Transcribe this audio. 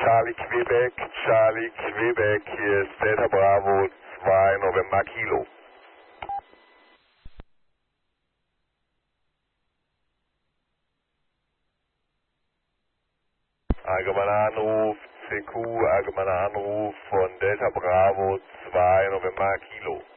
Charlie Quebec, hier ist Delta Bravo 2 November Kilo. Allgemeiner Anruf, CQ, allgemeiner Anruf von Delta Bravo 2 November Kilo.